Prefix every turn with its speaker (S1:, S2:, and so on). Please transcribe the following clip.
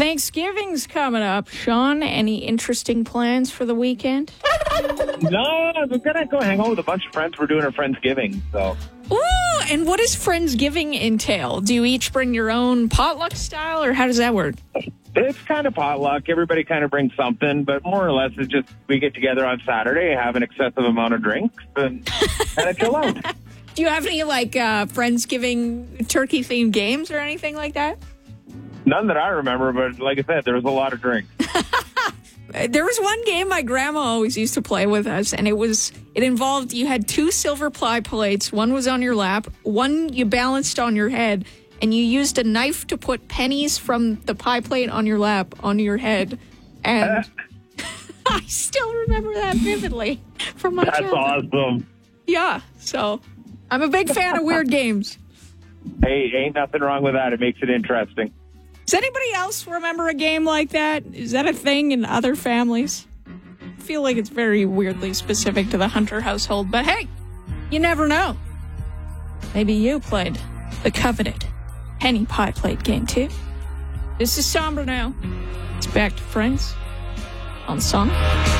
S1: Thanksgiving's coming up. Sean, any interesting plans for the weekend?
S2: No, we're going to go hang out with a bunch of friends. We're doing our Friendsgiving, so.
S1: Ooh, and what does Friendsgiving entail? Do you each bring your own potluck style, or how does that work?
S2: It's kind of potluck. Everybody kind of brings something, but more or less it's just we get together on Saturday, have an excessive amount of drinks, and kind of chill out.
S1: Do you have any, Friendsgiving turkey-themed games or anything like that?
S2: None that I remember, but like I said, there was a lot of drinks.
S1: There was one game my grandma always used to play with us, and it involved, you had 2 silver pie plates. One was on your lap, one you balanced on your head, and you used a knife to put pennies from the pie plate on your lap onto your head. And I still remember that vividly from my childhood.
S2: That's awesome.
S1: Yeah, so I'm a big fan of weird games.
S2: Hey, ain't nothing wrong with that. It makes it interesting.
S1: Does anybody else remember a game like that? Is that a thing in other families? I feel like it's very weirdly specific to the Hunter household, but hey, you never know. Maybe you played the coveted penny pie plate game too. This is Somber now. It's back to Friends on Song.